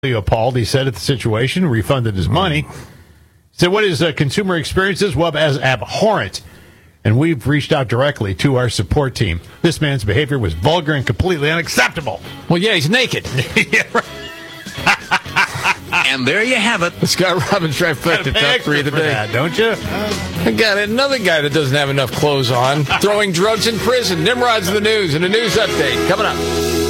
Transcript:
appalled, he said, at the situation, refunded his money. He said what his consumer experience is, well, as abhorrent. And we've reached out directly to our support team. This man's behavior was vulgar and completely unacceptable. Well, yeah, he's naked. Yeah, right. And there you have it. The Scott Robbins trifecta top 3 of the day. That, don't you? I got another guy that doesn't have enough clothes on, throwing drugs in prison. Nimrod's in the news and a news update coming up.